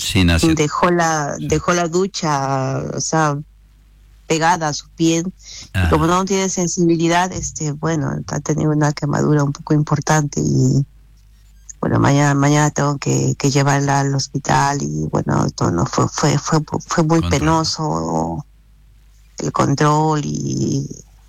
Sí, Nacia. Dejó la ducha, o sea, pegada a su piel. Y como no tiene sensibilidad, bueno, ha tenido una quemadura un poco importante y bueno, mañana tengo que llevarla al hospital y bueno, todo no fue muy penoso el control y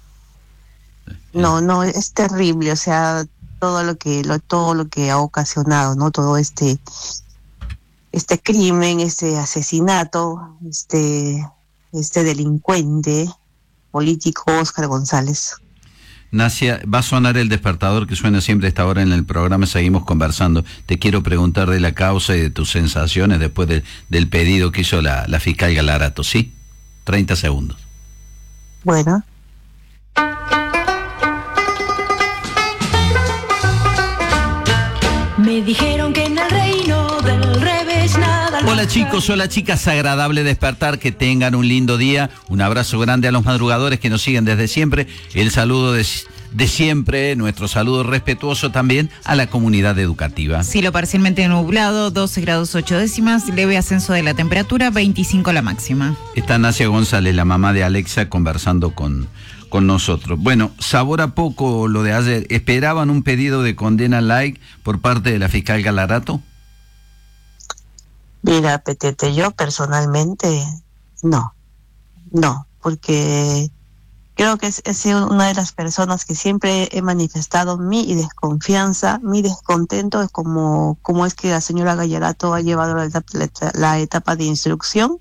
no, es terrible, o sea, todo lo que ha ocasionado, ¿no? Todo este crimen, este asesinato, este delincuente político Óscar González. Nacia, va a sonar el despertador que suena siempre a esta hora en el programa, seguimos conversando. Te quiero preguntar de la causa y de tus sensaciones después del pedido que hizo la fiscal Galarato, ¿sí? 30 segundos. Bueno. Me dijeron que en el reino del revés nada. Hola chicos, hola chicas, agradable despertar, que tengan un lindo día. Un abrazo grande a los madrugadores que nos siguen desde siempre. El saludo de siempre, nuestro saludo respetuoso también a la comunidad educativa. Cielo parcialmente nublado, 12 grados 8 décimas, leve ascenso de la temperatura, 25 la máxima. Está Nacia González, la mamá de Alexa, conversando con nosotros. Bueno, sabor a poco lo de ayer. ¿Esperaban un pedido de condena light por parte de la fiscal Galarato? Mira, Petete, yo personalmente no, porque creo que es una de las personas que siempre he manifestado mi desconfianza, mi descontento, es como es que la señora Galarato ha llevado la etapa de instrucción,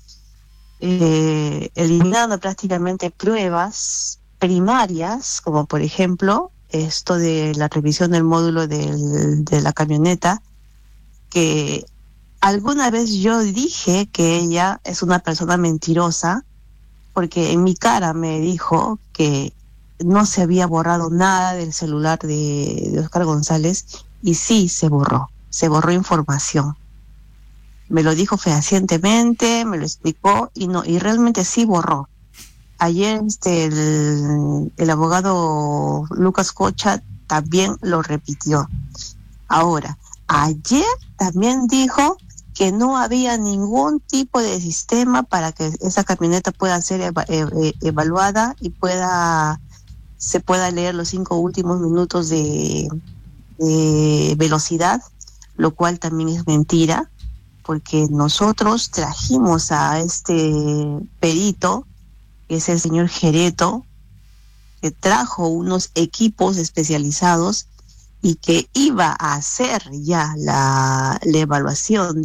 eliminando prácticamente pruebas primarias, como por ejemplo esto de la revisión del módulo de la camioneta, que alguna vez yo dije que ella es una persona mentirosa, porque en mi cara me dijo que no se había borrado nada del celular de Óscar González, y sí se borró información. Me lo dijo fehacientemente, me lo explicó y realmente sí borró. Ayer el abogado Lucas Cocha también lo repitió. Ahora, ayer también dijo que no había ningún tipo de sistema para que esa camioneta pueda ser evaluada y se pueda leer los 5 últimos minutos de velocidad, lo cual también es mentira, porque nosotros trajimos a este perito, que es el señor Gereto, que trajo unos equipos especializados y que iba a hacer ya la evaluación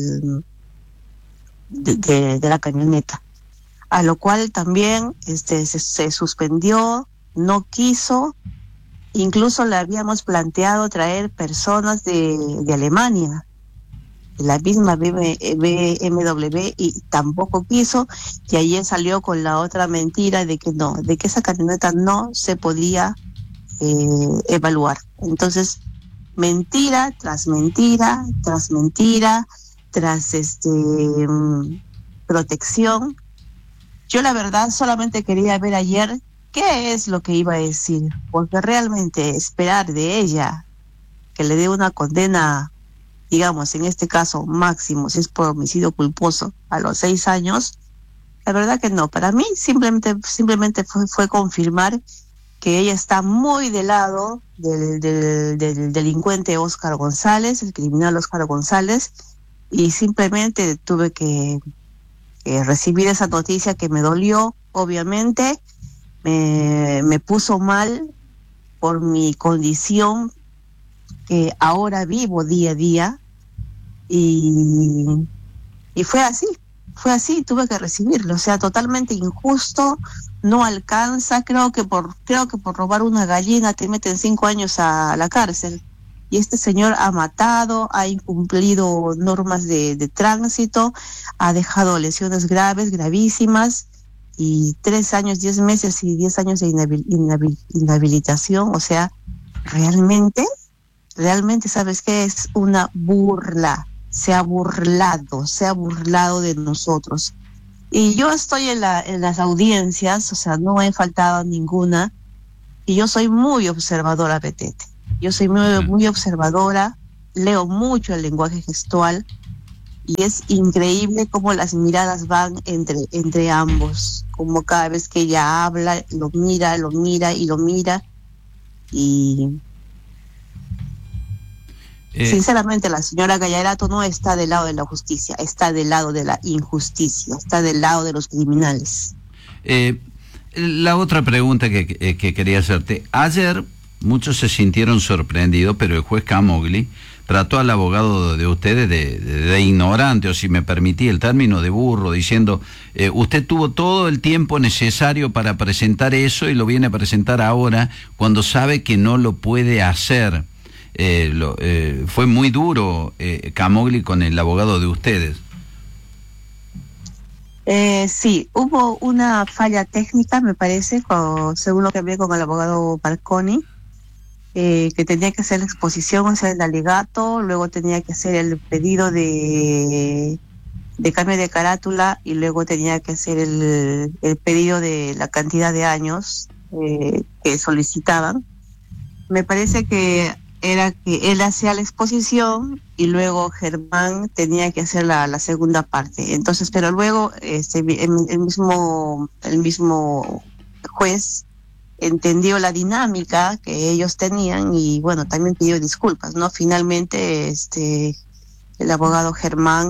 de la camioneta, a lo cual también se suspendió, no quiso. Incluso le habíamos planteado traer personas de Alemania, la misma BMW, y tampoco quiso, y ayer salió con la otra mentira de que no, de que esa camioneta no se podía evaluar. Entonces, mentira tras mentira, tras mentira, tras protección. Yo la verdad solamente quería ver ayer qué es lo que iba a decir, porque realmente esperar de ella que le dé una condena, digamos, en este caso máximo, si es por homicidio culposo, a los 6 años, la verdad que no. Para mí simplemente fue confirmar que ella está muy del lado del delincuente Óscar González, el criminal Óscar González, y simplemente tuve que recibir esa noticia que me dolió, obviamente, me puso mal por mi condición que ahora vivo día a día, y fue así, tuve que recibirlo, o sea, totalmente injusto, no alcanza. Creo que por robar una gallina te meten 5 años a la cárcel, y este señor ha matado, ha incumplido normas de tránsito, ha dejado lesiones gravísimas, y 3 años, 10 meses y 10 años de inhabilitación. O sea, realmente, ¿sabes qué? Es una burla. Se ha burlado de nosotros. Y yo estoy en las audiencias, o sea, no he faltado ninguna, y yo soy muy observadora, Petete. Yo soy muy observadora, leo mucho el lenguaje gestual, y es increíble cómo las miradas van entre ambos, como cada vez que ella habla, lo mira y lo mira, y sinceramente la señora Gallarato no está del lado de la justicia, está del lado de la injusticia, está del lado de los criminales. La otra pregunta que quería hacerte, ayer muchos se sintieron sorprendidos, pero el juez Camogli trató al abogado de ustedes de ignorante, o si me permití el término, de burro, diciendo, usted tuvo todo el tiempo necesario para presentar eso y lo viene a presentar ahora cuando sabe que no lo puede hacer. Fue muy duro Camogli con el abogado de ustedes. Sí, hubo una falla técnica, me parece, según lo que hablé con el abogado Marconi, que tenía que hacer la exposición, hacer el alegato, luego tenía que hacer el pedido de cambio de carátula y luego tenía que hacer el pedido de la cantidad de años que solicitaban. Me parece que era que él hacía la exposición y luego Germán tenía que hacer la segunda parte. Entonces, pero luego el mismo juez entendió la dinámica que ellos tenían y bueno, también pidió disculpas, ¿no? Finalmente el abogado Germán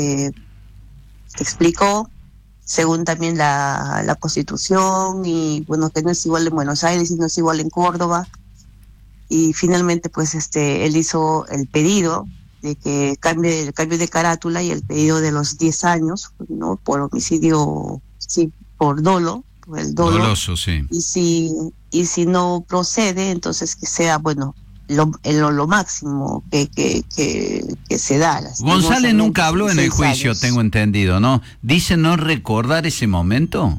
explicó, según también la Constitución, y bueno, que no es igual en Buenos Aires y no es igual en Córdoba, y finalmente pues él hizo el pedido de que el cambio de carátula y el pedido de los 10 años, ¿no? Por homicidio, sí, por dolo, por el dolo. Doloso, sí. Y si no procede, entonces que sea, bueno, lo máximo que se da. González nunca habló en el 6 juicio, años. tengo entendido, ¿no? Dice no recordar ese momento.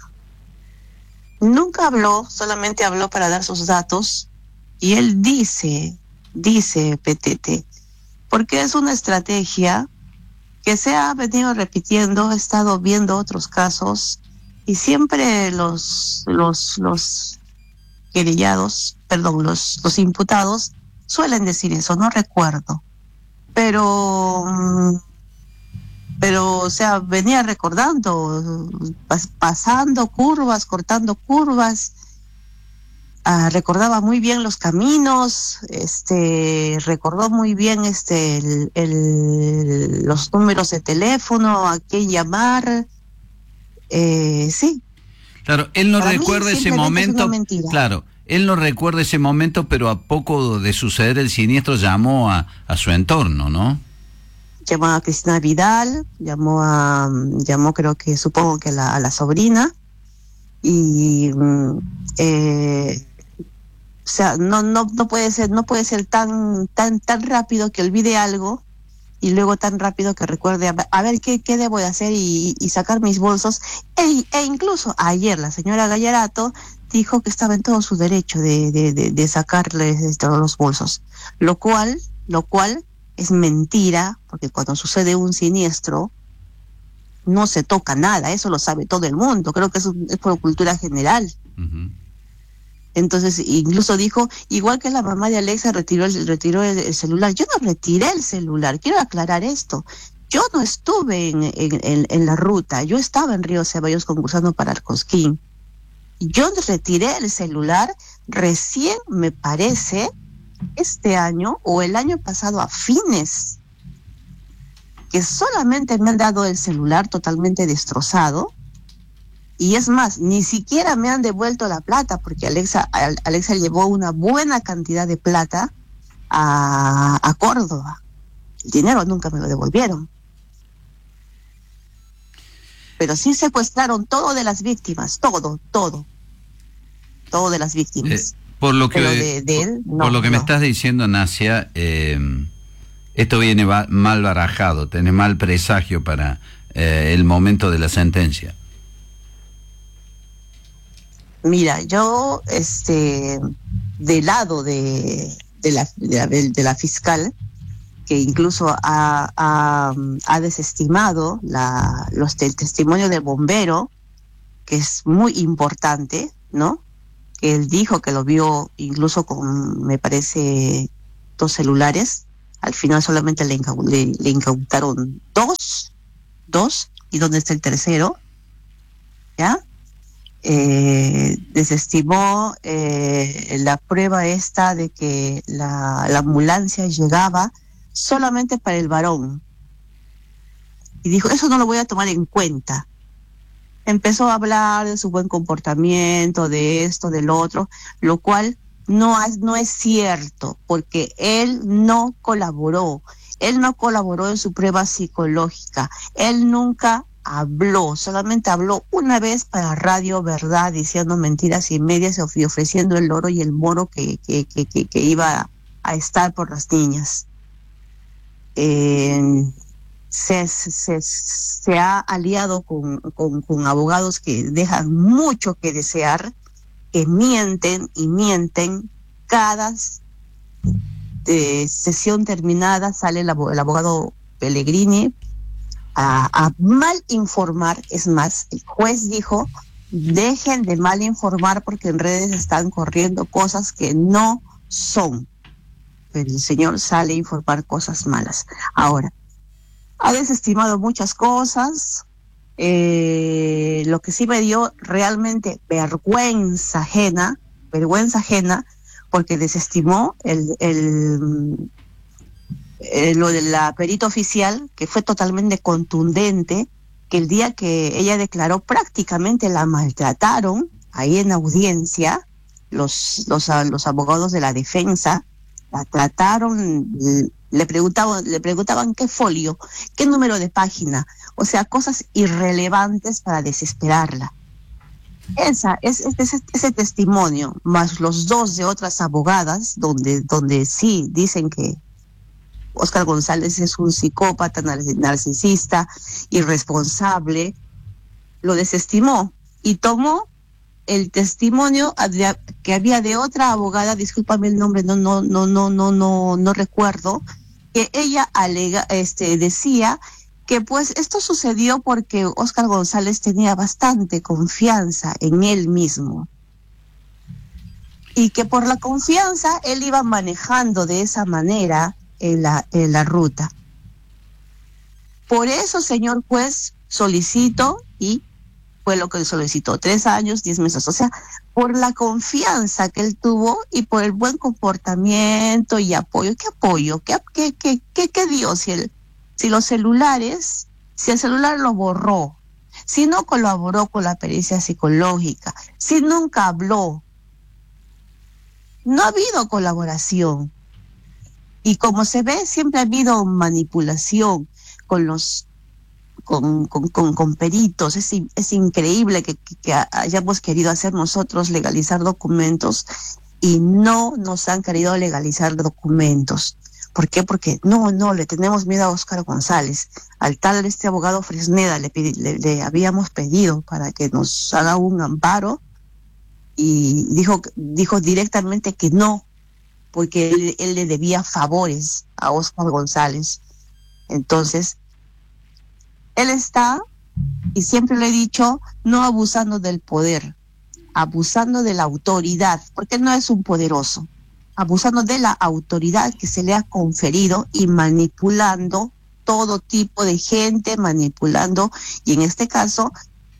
Nunca habló, solamente habló para dar sus datos, y él dice Petete, porque es una estrategia que se ha venido repitiendo. He estado viendo otros casos y siempre los querellados, perdón, los imputados suelen decir eso, no recuerdo, pero o sea, venía recordando, pasando curvas, cortando curvas. Recordaba muy bien los caminos, recordó muy bien los números de teléfono, a qué llamar, sí. Claro, él no Para mí recuerda ese simplemente es momento. una mentira. Claro, él no recuerda ese momento, pero a poco de suceder el siniestro llamó a su entorno, ¿no? Llamó a Cristina Vidal, llamó creo que, supongo que a la sobrina, y o sea, no puede ser tan rápido que olvide algo y luego tan rápido que recuerde a ver qué debo de hacer y sacar mis bolsos. E incluso ayer la señora Gallarato dijo que estaba en todo su derecho de sacarle los bolsos, lo cual es mentira, porque cuando sucede un siniestro no se toca nada, eso lo sabe todo el mundo, creo que es por cultura general. Uh-huh. Entonces, incluso dijo, igual que la mamá de Alexa retiró el celular. Yo no retiré el celular, quiero aclarar esto. Yo no estuve en la ruta, yo estaba en Río Ceballos concursando para el Cosquín. Yo retiré el celular recién, me parece, este año o el año pasado a fines, que solamente me han dado el celular totalmente destrozado. Y es más, ni siquiera me han devuelto la plata, porque Alexa llevó una buena cantidad de plata a Córdoba. El dinero nunca me lo devolvieron. Pero sí secuestraron todo de las víctimas, todo de las víctimas. Por lo que, pero de él, no, por lo que me estás diciendo, Nacia, esto viene mal barajado, tenés mal presagio para el momento de la sentencia. Mira, yo, del lado de la fiscal, que incluso ha desestimado el testimonio del bombero, que es muy importante, ¿no? Que él dijo que lo vio incluso con, me parece, 2 celulares, Al final solamente le incautaron dos, ¿y dónde está el tercero? ¿Ya? Desestimó la prueba esta de que la ambulancia llegaba solamente para el varón. Y dijo, eso no lo voy a tomar en cuenta. Empezó a hablar de su buen comportamiento, de esto, del otro, lo cual no es cierto, porque él no colaboró en su prueba psicológica, él nunca habló, solamente habló una vez para Radio Verdad, diciendo mentiras y medias y ofreciendo el oro y el moro que iba a estar por las niñas. Se ha aliado con abogados que dejan mucho que desear, que mienten y mienten. Cada sesión terminada sale el abogado Pellegrini a mal informar. Es más, el juez dijo, dejen de mal informar porque en redes están corriendo cosas que no son. Pero el señor sale a informar cosas malas. Ahora, ha desestimado muchas cosas. Lo que sí me dio realmente vergüenza ajena, porque desestimó lo de la perita oficial, que fue totalmente contundente, que el día que ella declaró prácticamente la maltrataron ahí en audiencia, los abogados de la defensa la trataron. Le preguntaban qué folio, qué número de página, o sea, cosas irrelevantes para desesperarla. Ese testimonio, más los dos de otras abogadas, donde sí dicen que Óscar González es un psicópata, narcisista, irresponsable, lo desestimó y tomó el testimonio que había de otra abogada, discúlpame el nombre, no recuerdo, que ella decía que pues esto sucedió porque Óscar González tenía bastante confianza en él mismo y que por la confianza él iba manejando de esa manera en la ruta. Por eso, señor juez, solicito, y fue lo que solicitó, 3 años, 10 meses, o sea, por la confianza que él tuvo y por el buen comportamiento y apoyo. ¿Qué apoyo? ¿Qué dio? Si el celular lo borró, si no colaboró con la pericia psicológica, si nunca habló, no ha habido colaboración. Y como se ve, siempre ha habido manipulación con peritos. Es increíble que hayamos querido hacer nosotros legalizar documentos y no nos han querido legalizar documentos. ¿Por qué? Porque no le tenemos miedo a Óscar González. Al tal abogado Fresneda le habíamos pedido para que nos haga un amparo y dijo directamente que no, porque él le debía favores a Óscar González. Entonces, él está, y siempre le he dicho, no abusando del poder, abusando de la autoridad, porque no es un poderoso, abusando de la autoridad que se le ha conferido y manipulando todo tipo de gente, y en este caso,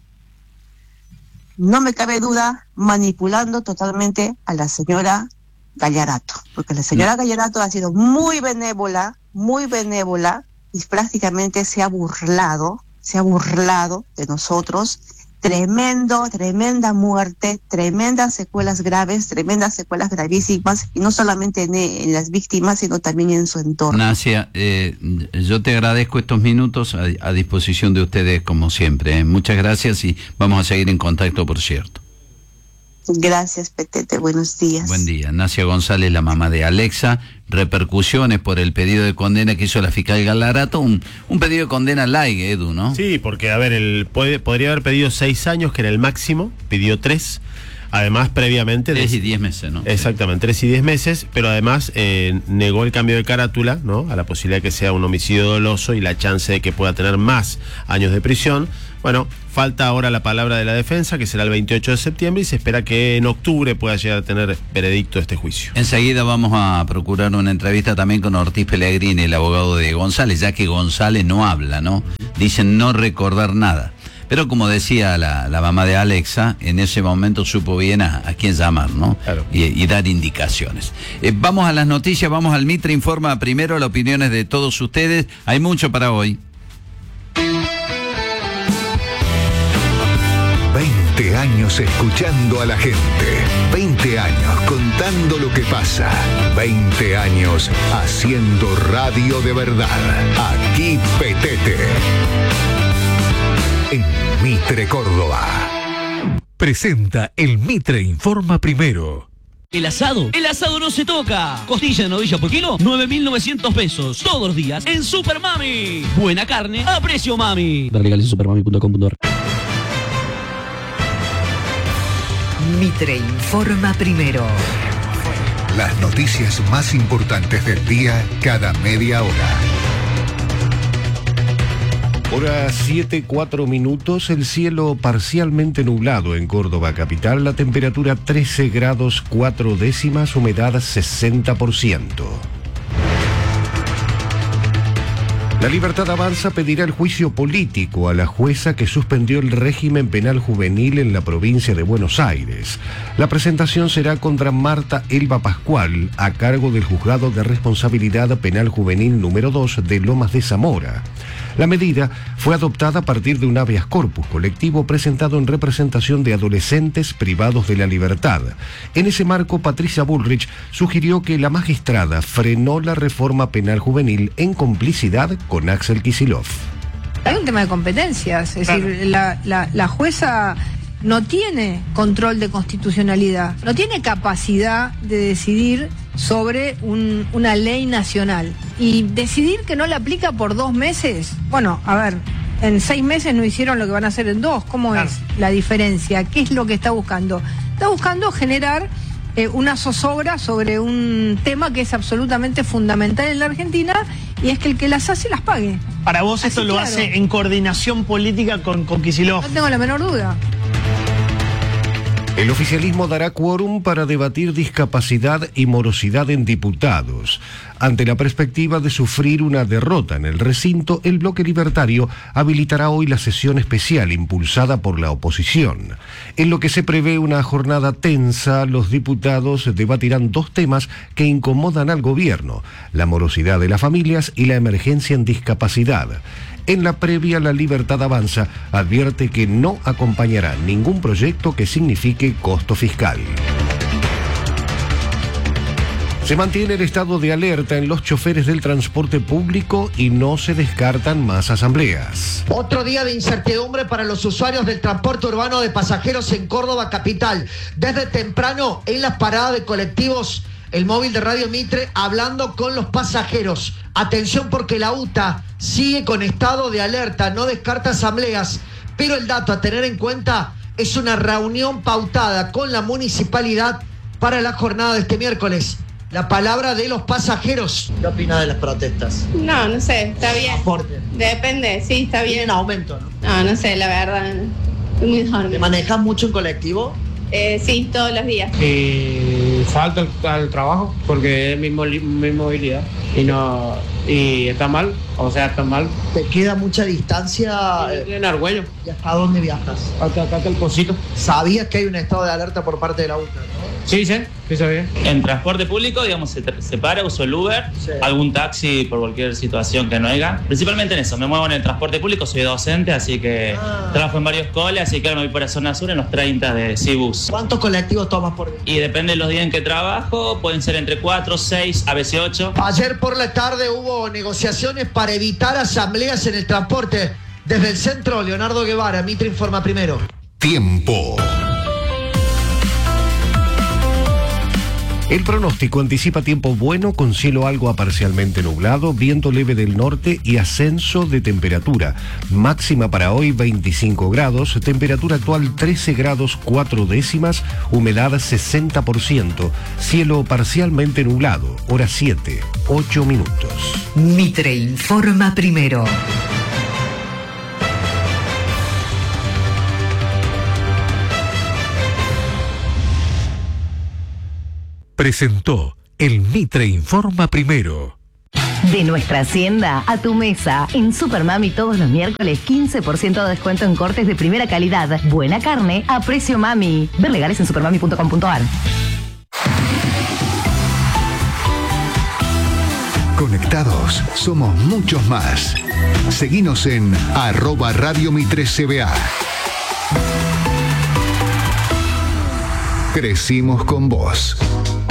no me cabe duda, manipulando totalmente a la señora Gallardo, porque la señora Gallardo ha sido muy benévola, y prácticamente se ha burlado de nosotros. Tremenda muerte, tremendas secuelas graves, tremendas secuelas gravísimas, y no solamente en las víctimas, sino también en su entorno. Nacia, yo te agradezco estos minutos a disposición de ustedes como siempre. Muchas gracias y vamos a seguir en contacto, por cierto. Gracias, Petete, buenos días. Buen día. Nacia González, la mamá de Alexa. Repercusiones por el pedido de condena que hizo la fiscal Galarato, un pedido de condena light, Edu, ¿no? Sí, porque, a ver, podría haber pedido 6 años, que era el máximo, pidió 3. Además, previamente... 3 y 10 meses, ¿no? Exactamente, 3 y 10 meses, pero además negó el cambio de carátula, ¿no? A la posibilidad de que sea un homicidio doloso y la chance de que pueda tener más años de prisión. Bueno, falta ahora la palabra de la defensa, que será el 28 de septiembre, y se espera que en octubre pueda llegar a tener veredicto este juicio. Enseguida vamos a procurar una entrevista también con Ortiz Pellegrini, el abogado de González, ya que González no habla, ¿no? Dicen no recordar nada. Pero como decía la mamá de Alexa, en ese momento supo bien a quién llamar, ¿no? Claro. Y dar indicaciones. Vamos a las noticias, vamos al Mitre Informa primero, las opiniones de todos ustedes. Hay mucho para hoy. 20 años escuchando a la gente, 20 años contando lo que pasa, 20 años haciendo radio de verdad. Aquí Petete, en Mitre, Córdoba. Presenta el Mitre Informa primero. El asado no se toca. Costilla de novilla por kilo, 9.900 pesos. Todos los días en Super Mami. Buena carne a precio mami. Ver legales en supermami.com.ar. Mitre Informa primero. Las noticias más importantes del día cada media hora. Hora 7:04, el cielo parcialmente nublado en Córdoba capital, la temperatura 13 grados 4 décimas, humedad 60%. La Libertad Avanza pedirá el juicio político a la jueza que suspendió el régimen penal juvenil en la provincia de Buenos Aires. La presentación será contra Marta Elba Pascual, a cargo del Juzgado de Responsabilidad Penal Juvenil número 2 de Lomas de Zamora. La medida fue adoptada a partir de un habeas corpus colectivo presentado en representación de adolescentes privados de la libertad. En ese marco, Patricia Bullrich sugirió que la magistrada frenó la reforma penal juvenil en complicidad con Axel Kicillof. Hay un tema de competencias, es decir, la jueza no tiene control de constitucionalidad, no tiene capacidad de decidir sobre una ley nacional. Y decidir que no la aplica por 2 meses, bueno, a ver, en 6 meses no hicieron lo que van a hacer en 2, ¿cómo es la diferencia? ¿Qué es lo que está buscando? Está buscando generar una zozobra sobre un tema que es absolutamente fundamental en la Argentina, y es que el que las hace las pague. Para vos esto lo hace en coordinación política con Kicillof. No tengo la menor duda. El oficialismo dará quórum para debatir discapacidad y morosidad en diputados. Ante la perspectiva de sufrir una derrota en el recinto, el bloque libertario habilitará hoy la sesión especial impulsada por la oposición. En lo que se prevé una jornada tensa, los diputados debatirán 2 temas que incomodan al gobierno: la morosidad de las familias y la emergencia en discapacidad. En la previa, la Libertad Avanza advierte que no acompañará ningún proyecto que signifique costo fiscal. Se mantiene el estado de alerta en los choferes del transporte público y no se descartan más asambleas. Otro día de incertidumbre para los usuarios del transporte urbano de pasajeros en Córdoba capital. Desde temprano, en las paradas de colectivos, el móvil de Radio Mitre hablando con los pasajeros. Atención, porque la UTA sigue con estado de alerta, no descarta asambleas, pero el dato a tener en cuenta es una reunión pautada con la municipalidad para la jornada de este miércoles. La palabra de los pasajeros. ¿Qué opina de las protestas? No sé, está bien. Aporte. Depende, sí, está bien. Tienen aumento, ¿no? No sé, la verdad. Es muy enorme. ¿Te manejas mucho en colectivo? Sí, todos los días. Falta al trabajo porque es mi movilidad y está mal, está mal. ¿Te queda mucha distancia? En Argüello. ¿Y hasta dónde viajas? Hasta el Pocito. ¿Sabías que hay un estado de alerta por parte de la UTA, no? Sí sabía. En transporte público, digamos, se para, uso el Uber, algún taxi por cualquier situación que no haya. Principalmente en eso, me muevo en el transporte público, soy docente, así que trabajo en varios coles, así que ahora me voy por la zona sur en los 30 de Cibus. ¿Cuántos colectivos tomas por día? Y depende de los días en que trabajo, pueden ser entre 4, 6, a veces 8. Ayer por la tarde hubo negociaciones para evitar asambleas en el transporte. Desde el centro, Leonardo Guevara, Mitre Informa primero. Tiempo. El pronóstico anticipa tiempo bueno con cielo algo a parcialmente nublado, viento leve del norte y ascenso de temperatura. Máxima para hoy 25 grados, temperatura actual 13 grados 4 décimas, humedad 60%, cielo parcialmente nublado, hora 7, 8 minutos. Mitre informa primero. Presentó el Mitre Informa Primero. De nuestra hacienda a tu mesa. En Supermami todos los miércoles 15% de descuento en cortes de primera calidad. Buena carne a precio mami. Ver legales en supermami.com.ar. Conectados, somos muchos más. Seguinos en @Radio Mitre CBA. Crecimos con vos.